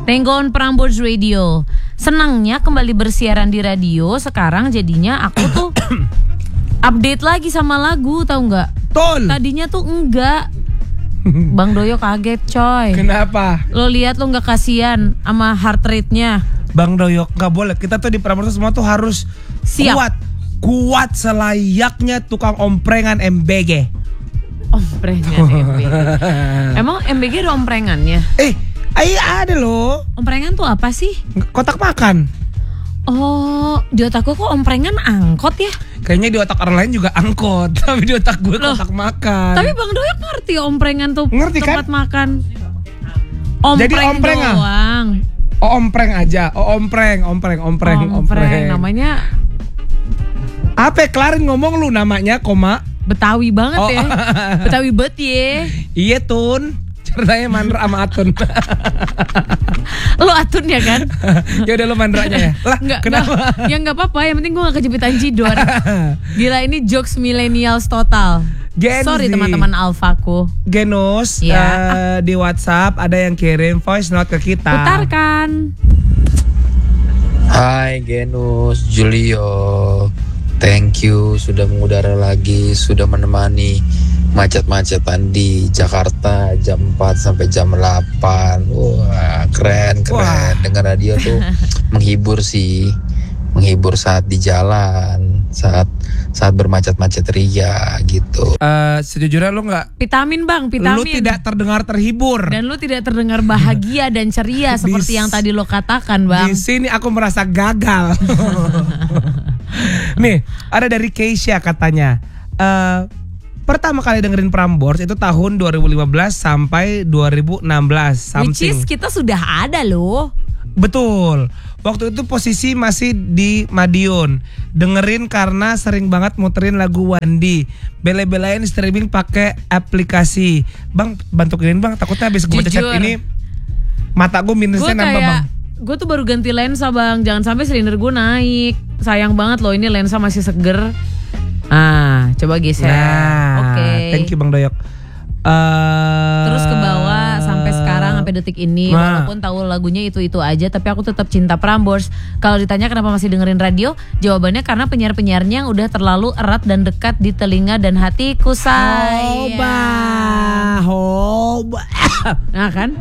Tenggon Prambors Radio. Senangnya kembali bersiaran di radio. Sekarang jadinya aku tuh update lagi sama lagu, tahu nggak? Tol. Tadinya tuh enggak. Bang Doyo kaget coy. Kenapa? Lo lihat lo nggak kasihan sama heart rate-nya. Bang Doyo nggak boleh. Kita tuh di Prambors semua tuh harus Siap. kuat selayaknya tukang omprengan MBG. Omprengan MBG. Emang MBG ada omprengannya? Ada loh. Omprengan tuh apa sih? Kotak makan. Oh, di otakku kok omprengan angkot ya? Kayaknya di otak orang lain juga angkot, tapi di otak gue kotak makan. Tapi Bang Doyo ngerti omprengan tuh Ngerti, tempat kan? makan. Jadi ompreng doang. Ompreng aja. Ompreng. Namanya Apa? Kelarin ngomong lu namanya, koma. Betawi banget ya. Betawi bet ya. Iya Tun. Ceritanya Mandra sama Atun. Lo Atun ya kan? Ya udah lo Mandranya ya. Lah kenapa? Ya nggak apa-apa. Yang penting gue nggak kejepitan Cidor. Gila ini jokes millennials total. Sorry teman-teman alfaku. Genus Ya. di WhatsApp ada yang kirim voice note ke kita. Putarkan. Hai Genus, Julio. Thank you sudah mengudara lagi, sudah menemani macet-macetan di Jakarta jam 4 sampai jam 8. Wah, keren. Dengar radio tuh menghibur sih. Menghibur saat di jalan, saat bermacet-macet ria gitu. Sejujurnya lo nggak. Vitamin bang, vitamin. Lo tidak terdengar terhibur. Dan lo tidak terdengar bahagia dan ceria seperti yang tadi lo katakan bang. Di sini aku merasa gagal. Nih, ada dari Keisha katanya. Pertama kali dengerin Prambors itu tahun 2015 sampai 2016 something. Which is kita sudah ada loh. Betul. Waktu itu posisi masih di Madiun. Dengerin karena sering banget muterin lagu Wandi. Bela-belain streaming pakai aplikasi. Bang, bantuin Bang, takutnya habis gue chat ini mata gue minusnya nambah Bang. Gue tuh baru ganti lensa Bang. Jangan sampai silinder gue naik. Sayang banget loh ini lensa masih seger. Coba geser. Oke. Thank you Bang Doyok. Terus ke bawah sampai sekarang sampai detik ini walaupun tahu lagunya itu aja tapi aku tetap cinta Prambors. Kalau ditanya kenapa masih dengerin radio, jawabannya karena penyiar-penyiarnya yang udah terlalu erat dan dekat di telinga dan hatiku sayang. Hoba. Nah kan?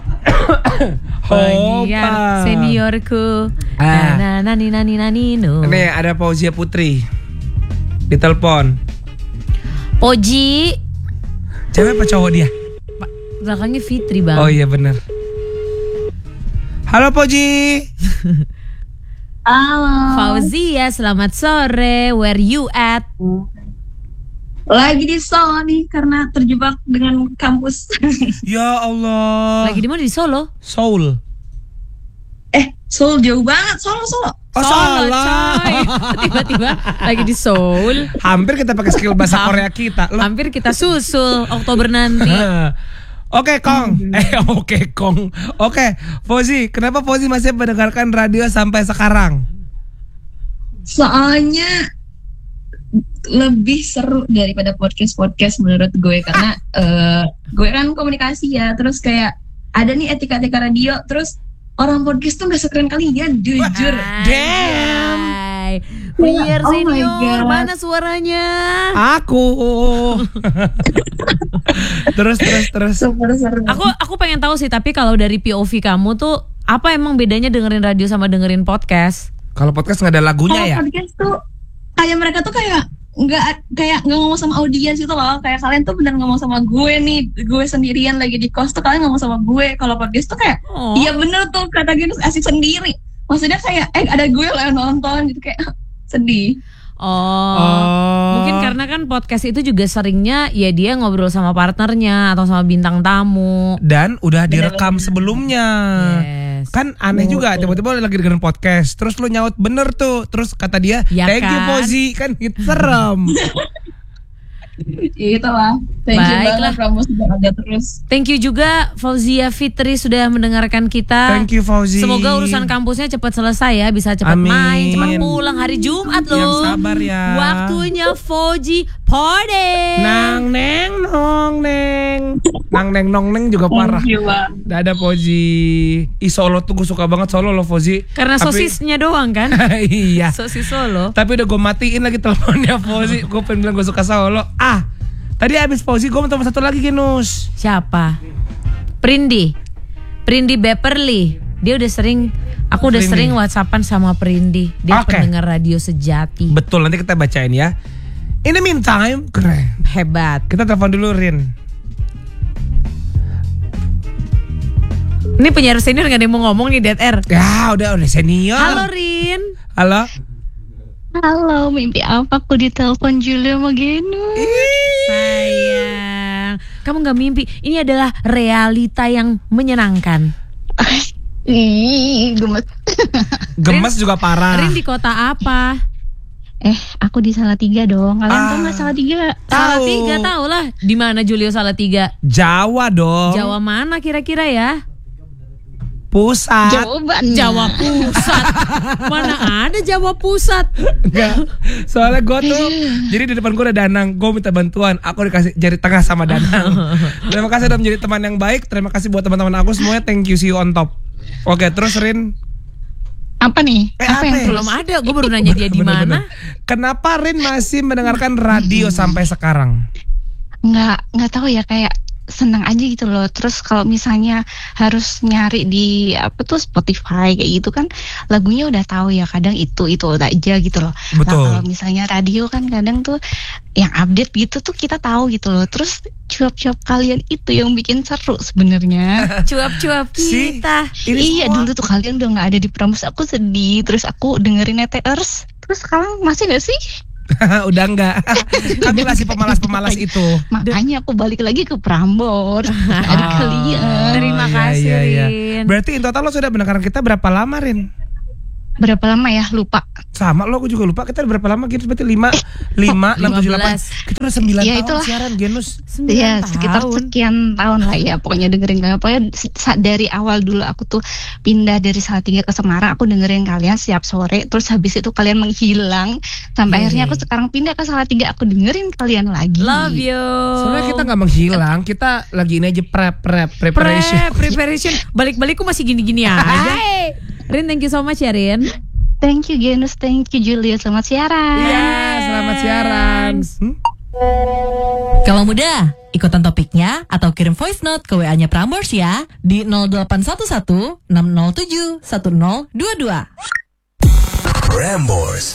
Hoba. Seniorku. Nani no. Nih ada Fauzia Putri di telepon. Poji. Cewek apa cowok dia? Belakangnya Fitri bang. Oh iya benar. Halo Poji. Halo. Fauzia, selamat sore. Where you at? Lagi di Solo nih karena terjebak dengan kampus. Ya Allah. Lagi di mana di Solo? Seoul. Solo jauh banget. Solo. Oh salah. Coy. Tiba-tiba lagi di Seoul. Hampir kita pakai skill bahasa Korea kita. Hampir kita susul Oktober nanti. Oke Kong. Oke Fauzi, kenapa Fauzi masih mendengarkan radio sampai sekarang? Soalnya lebih seru daripada podcast menurut gue karena gue kan komunikasi ya, terus kayak ada nih etika radio, terus orang podcast tuh gak sekeren kalian, jujur. Damn. Penyiar senior, God. mana suaranya? Aku. terus. Super seru. Aku pengen tahu sih, tapi kalau dari POV kamu tuh apa emang bedanya dengerin radio sama dengerin podcast? Kalau podcast nggak ada lagunya ya? Kalau podcast tuh kayak mereka tuh kayak nggak ngomong sama audiens gitu loh. Kayak kalian tuh bener ngomong sama gue nih, gue sendirian lagi di kos tuh kalian ngomong sama gue. Kalau podcast tuh kayak iya bener tuh kata Genus asik sendiri. Maksudnya kayak ada gue lah yang nonton gitu, kayak sedih. Mungkin karena kan podcast itu juga seringnya ya dia ngobrol sama partnernya atau sama bintang tamu. Dan udah direkam sebelumnya. Yes. Kan aneh juga, tiba-tiba lagi dengerin podcast, terus lu nyaut bener tuh, terus kata dia Ya thank you kan? Fauzi, kan gitu serem. Gitu lah. Thank you Baiklah. banget kamu sudah ada terus. Thank you juga Fauzia Fitri sudah mendengarkan kita. Thank you Fauzi. Semoga urusan kampusnya cepat selesai ya, bisa cepat Amin. main, cepat pulang hari Jumat loh. Yang sabar ya. Waktunya Fauzi party. Nang neng nong neng. Nang neng juga parah. Dadah Fauzi. Solo tuh gue suka banget Solo lo Fauzi. Karena sosisnya doang kan? Iya. Sosis Solo. Tapi udah gue matiin lagi teleponnya Fauzi. Gue pengen bilang gue suka Solo. Tadi abis Fauzi gue mau temen satu lagi Genus. Siapa? Prindi Beverly. Dia udah sering. Aku udah sering WhatsAppan sama Prindi. Dia pendengar radio sejati. Betul, nanti kita bacain ya. In the meantime, keren. Hebat. Kita telepon dulu Rin. Ini penyiar senior gak ada yang mau ngomong nih Dead Air. Ya udah senior. Halo Rin. Halo. Halo, mimpi apa aku ditelepon Julia sama Genus? Sayang, kamu gak mimpi. Ini adalah realita yang menyenangkan. Gemes. Gemes juga parah. Rin di kota apa? Aku di Salatiga dong. Kalian tahu nggak Salatiga? Salatiga tahu lah. Di mana Julio Salatiga? Jawa dong. Jawa mana kira-kira ya? Pusat. Jawabannya. Jawa Pusat. Mana ada Jawa Pusat? Enggak. Soalnya gue tuh, jadi di depan gue ada Danang. Gue minta bantuan. Aku dikasih jari tengah sama Danang. Terima kasih udah menjadi teman yang baik. Terima kasih buat teman-teman aku semuanya. Thank you, see you on top. Oke, terus Rin. Apa nih? Apa yang belum ada? Gue baru nanya dia di mana. Kenapa Rin masih mendengarkan radio sampai sekarang? Nggak tahu ya, kayak senang aja gitu loh. Terus kalau misalnya harus nyari di Spotify kayak gitu kan, lagunya udah tahu ya, kadang itu udah aja gitu loh. Betul. Nah, kalau misalnya radio kan kadang tuh yang update gitu tuh kita tahu gitu loh. Terus cuap-cuap kalian itu yang bikin seru sebenarnya. Cuap-cuap kita. Iya, dulu tuh kalian udah nggak ada di Prambors, aku sedih. Terus aku dengerin ETers. Terus sekarang masih nggak sih? Udah enggak. Kami masih pemalas-pemalas itu. Makanya aku balik lagi ke Prambors. Ada kalian. Terima kasih Rin. Berarti in total lo sudah mendengarkan kita berapa lama Rin? Berapa lama ya? Lupa. Sama lo, aku juga lupa. Kita berapa lama gitu? Berarti 5, 6, 7, 8. Kita udah 9 ya, tahun siaran Genus. Iya, sekitar sekian tahun lah ya. Pokoknya dengerin kalian. Pokoknya dari awal dulu aku tuh pindah dari Salatiga ke Semarang, aku dengerin kalian setiap sore. Terus habis itu kalian menghilang. Sampai akhirnya aku sekarang pindah ke Salatiga, aku dengerin kalian lagi. Love you. Sebenarnya kita gak menghilang. Kita lagi ini aja preparation. Balik-balik kok masih gini-gini aja. Rin, thank you so much ya Rin. Thank you Genus, thank you Julia. Selamat siaran. Iya, selamat siaran. Kalau mudah, ikutan topiknya atau kirim voice note ke WA-nya Prambors ya di 0811 607 1022. Prambors.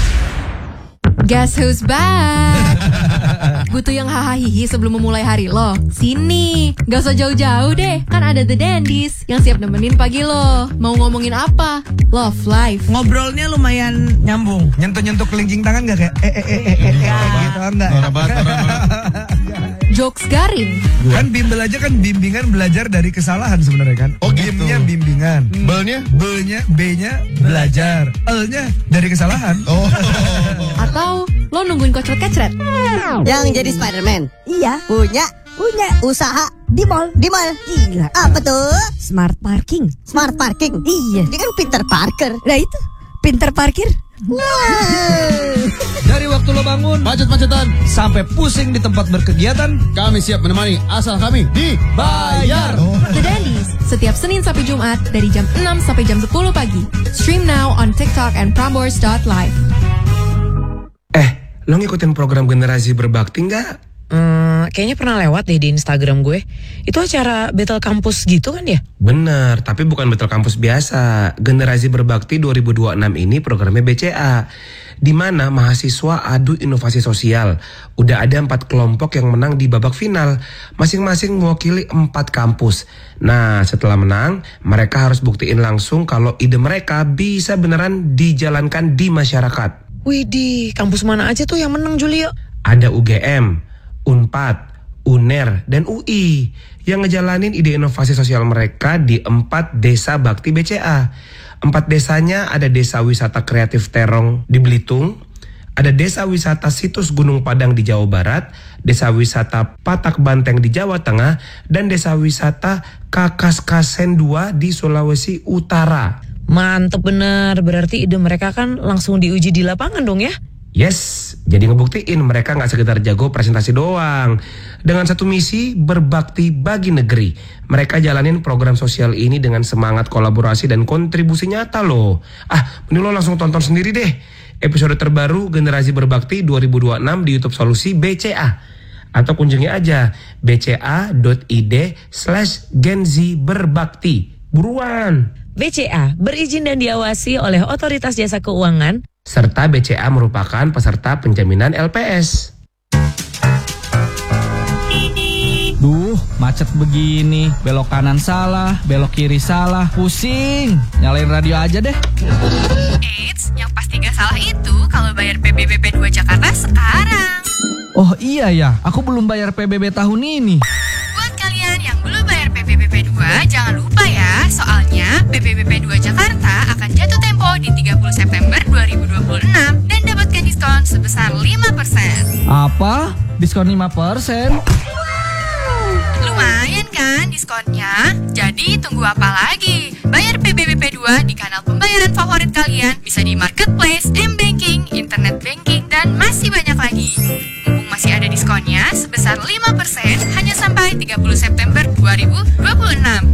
Guess who's back? Butuh yang hahaha sebelum memulai hari lo? Sini, gak usah jauh-jauh deh. Kan ada The Dandies yang siap nemenin pagi lo. Mau ngomongin apa? Love life. Ngobrolnya lumayan nyambung. Nyentuh-nyentuh kelingking tangan gak kayak gitu enggak? Jokes garing. Kan bimbel aja kan bimbingan belajar dari kesalahan sebenarnya kan. Oh gitu. Bimnya bimbingan. Belnya? B-nya belajar. L-nya dari kesalahan. Oh. Atau lo nungguin kocret-kecret? Yang jadi Spider-Man? Iya. Punya usaha di mall. Gila. Apa tuh? Smart parking. Iya. Dia kan Peter Parker. Nah itu, pinter parkir. Wow. Dari waktu lo bangun Macet-macetan, sampai pusing di tempat berkegiatan, kami siap menemani asal kami dibayar. The Dandies, setiap Senin sampai Jumat dari jam 6 sampai jam 10 pagi. Stream now on TikTok and prambors.live. Lo ngikutin program Generasi Berbakti nggak? Kayaknya pernah lewat deh di Instagram gue. Itu acara Battle Campus gitu kan ya? Bener, tapi bukan Battle Campus biasa. Generasi Berbakti 2026 ini programnya BCA, di mana mahasiswa adu inovasi sosial. Udah ada 4 kelompok yang menang di babak final, masing-masing mewakili 4 kampus. Nah, setelah menang, mereka harus buktiin langsung kalau ide mereka bisa beneran dijalankan di masyarakat. Widih, kampus mana aja tuh yang menang Julio? Ada UGM, Unpad, UNER, dan UI yang ngejalanin ide inovasi sosial mereka di 4 desa bakti BCA. 4 desanya ada Desa Wisata Kreatif Terong di Belitung, ada Desa Wisata Situs Gunung Padang di Jawa Barat, Desa Wisata Patak Banteng di Jawa Tengah, dan Desa Wisata Kakaskasen 2 di Sulawesi Utara. Mantep bener, berarti ide mereka kan langsung diuji di lapangan dong ya? Yes, Jadi ngebuktiin mereka gak sekedar jago presentasi doang. Dengan satu misi, berbakti bagi negeri. Mereka jalanin program sosial ini dengan semangat kolaborasi dan kontribusi nyata loh. Mending lo langsung tonton sendiri deh episode terbaru Generasi Berbakti 2026 di YouTube Solusi BCA. Atau kunjungi aja bca.id/genzberbakti. Buruan! BCA berizin dan diawasi oleh Otoritas Jasa Keuangan, serta BCA merupakan peserta penjaminan LPS. Duh, macet begini, belok kanan salah, belok kiri salah, pusing. Nyalain radio aja deh. Eits, yang pasti gak salah itu kalau bayar PBB 2 Jakarta sekarang. Oh iya ya, aku belum bayar PBB tahun ini. Buat kalian yang belum bayar PBB 2, jangan lupa ya, soalnya PBB 2 Jakarta akan jatuh tempo di 30 September 2026 dan dapatkan diskon sebesar 5%. Apa? Diskon 5%? Lumayan kan diskonnya? Jadi tunggu apa lagi? Bayar PBB 2 di kanal pembayaran favorit kalian, bisa di marketplace, m-banking, internet banking, dan masih banyak lagi. Mumpung masih ada diskonnya sebesar 5% hanya sampai 30 September 2026.